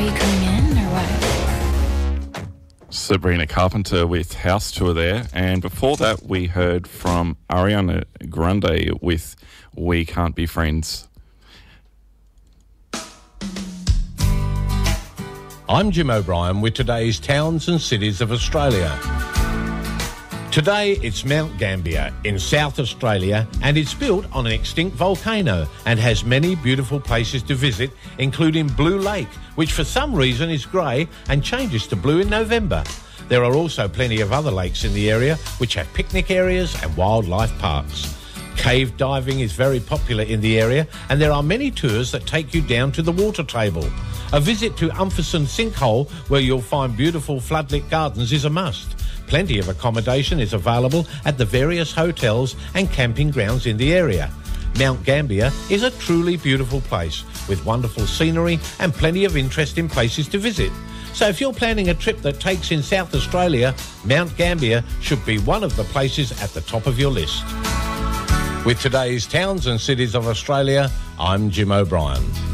Are you coming in or what? Sabrina Carpenter with House Tour there. And before that, we heard from Ariana Grande with We Can't Be Friends. I'm Jim O'Brien with today's towns and cities of Australia. Today it's Mount Gambier in South Australia, and it's built on an extinct volcano and has many beautiful places to visit, including Blue Lake, which for some reason is grey and changes to blue in November. There are also plenty of other lakes in the area which have picnic areas and wildlife parks. Cave diving is very popular in the area, and there are many tours that take you down to the water table. A visit to Umpherson Sinkhole, where you'll find beautiful floodlit gardens, is a must. Plenty of accommodation is available at the various hotels and camping grounds in the area. Mount Gambier is a truly beautiful place with wonderful scenery and plenty of interesting places to visit. So if you're planning a trip that takes in South Australia, Mount Gambier should be one of the places at the top of your list. With today's towns and cities of Australia, I'm Jim O'Brien.